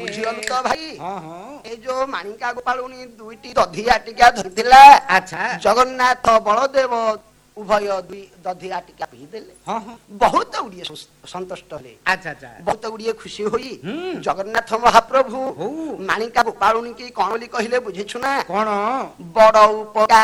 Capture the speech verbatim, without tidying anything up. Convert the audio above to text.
ବୁଝିଗଲୁ ତ ଭାଇ? ହଁ ହଁ ଏ ଯୋଉ ମାଣିକା ଗୋପାଳୁଣୀ ଦୁଇଟି ଦଧିଆ ଟିକା ଧରିଥିଲା। ଆଚ୍ଛା ଜଗନ୍ନାଥ ବଳଦେବ ଉଭୟ ଦୁଇ ଦଧିଆ ଟିକା ପିଇଦେଲେ। ହଁ ହଁ ବହୁତ ଗୁଡିଏ ସନ୍ତୁଷ୍ଟ ହେଲେ। ଆଚ୍ଛା ଆଚ୍ଛା ବହୁତ ଗୁଡିଏ ଖୁସି ହୋଇ ହୁଁ ଜଗନ୍ନାଥ ମହାପ୍ରଭୁ ହଉ ମାଣିକା ଗୋପାଳୁଣୀ କି କଣ ବୋଲି କହିଲେ ବୁଝିଛୁ ନା? କଣ ବଡ ଉପକାର